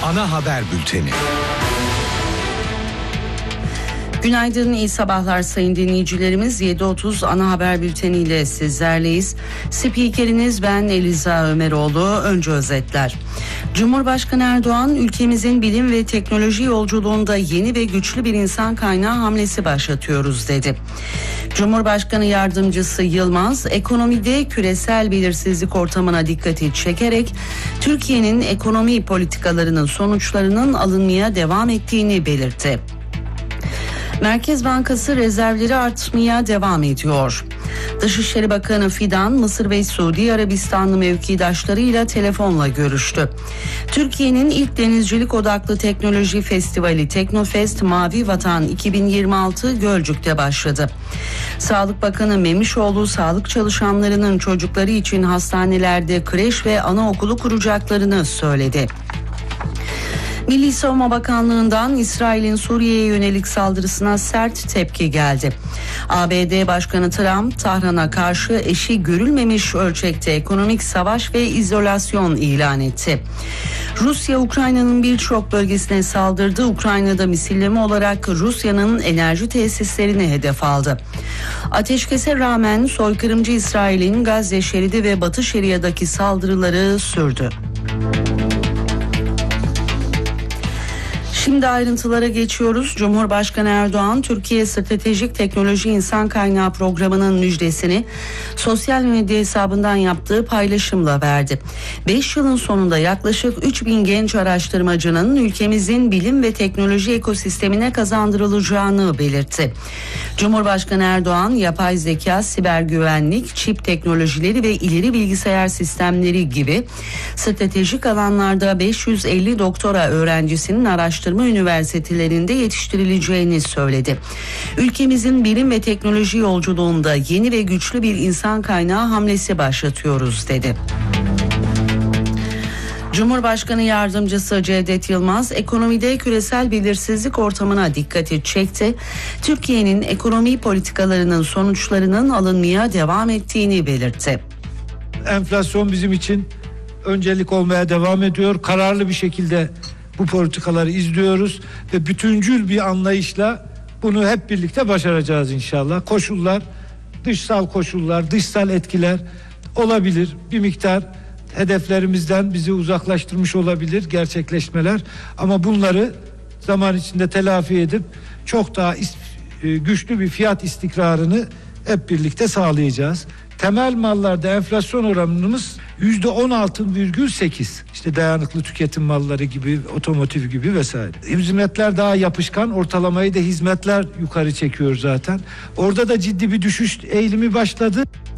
ana haber bülteni. Günaydın, iyi sabahlar sayın dinleyicilerimiz. 7.30 ana haber bülteniyle sizlerleyiz. Spikeriniz ben Eliza Ömeroğlu. Önce özetler. Cumhurbaşkanı Erdoğan, ülkemizin bilim ve teknoloji yolculuğunda yeni ve güçlü bir insan kaynağı hamlesi başlatıyoruz dedi. Cumhurbaşkanı Yardımcısı Yılmaz, ekonomide küresel belirsizlik ortamına dikkati çekerek Türkiye'nin ekonomi politikalarının sonuçlarının alınmaya devam ettiğini belirtti. Merkez Bankası rezervleri artmaya devam ediyor. Dışişleri Bakanı Fidan, Mısır ve Suudi Arabistanlı mevkidaşlarıyla telefonla görüştü. Türkiye'nin ilk denizcilik odaklı teknoloji festivali Teknofest Mavi Vatan 2026 Gölcük'te başladı. Sağlık Bakanı Memişoğlu, sağlık çalışanlarının çocukları için hastanelerde kreş ve anaokulu kuracaklarını söyledi. Milli Savunma Bakanlığı'ndan İsrail'in Suriye'ye yönelik saldırısına sert tepki geldi. ABD Başkanı Trump, Tahran'a karşı eşi görülmemiş ölçekte ekonomik savaş ve izolasyon ilan etti. Rusya, Ukrayna'nın birçok bölgesine saldırdı. Ukrayna'da misilleme olarak Rusya'nın enerji tesislerini hedef aldı. Ateşkese rağmen soykırımcı İsrail'in Gazze şeridi ve Batı Şeria'daki saldırıları sürdü. Şimdi ayrıntılara geçiyoruz. Cumhurbaşkanı Erdoğan, Türkiye Stratejik Teknoloji İnsan Kaynağı Programı'nın müjdesini sosyal medya hesabından yaptığı paylaşımla verdi. 5 yılın sonunda yaklaşık 3000 genç araştırmacının ülkemizin bilim ve teknoloji ekosistemine kazandırılacağını belirtti. Cumhurbaşkanı Erdoğan, yapay zeka, siber güvenlik, çip teknolojileri ve ileri bilgisayar sistemleri gibi stratejik alanlarda 550 doktora öğrencisinin araştırma üniversitelerinde yetiştirileceğini söyledi. Ülkemizin bilim ve teknoloji yolculuğunda yeni ve güçlü bir insan kaynağı hamlesi başlatıyoruz dedi. Cumhurbaşkanı Yardımcısı Cevdet Yılmaz, ekonomide küresel belirsizlik ortamına dikkati çekti. Türkiye'nin ekonomi politikalarının sonuçlarının alınmaya devam ettiğini belirtti. Enflasyon bizim için öncelik olmaya devam ediyor. Kararlı bir şekilde bu politikaları izliyoruz ve bütüncül bir anlayışla bunu hep birlikte başaracağız inşallah. Koşullar, dışsal koşullar, dışsal etkiler olabilir. Bir miktar hedeflerimizden bizi uzaklaştırmış olabilir gerçekleşmeler. Ama bunları zaman içinde telafi edip çok daha güçlü bir fiyat istikrarını hep birlikte sağlayacağız. Temel mallarda enflasyon oranımız %16,8. İşte dayanıklı tüketim malları gibi, otomotiv gibi vesaire. Hizmetler daha yapışkan, ortalamayı da hizmetler yukarı çekiyor zaten. Orada da ciddi bir düşüş eğilimi başladı.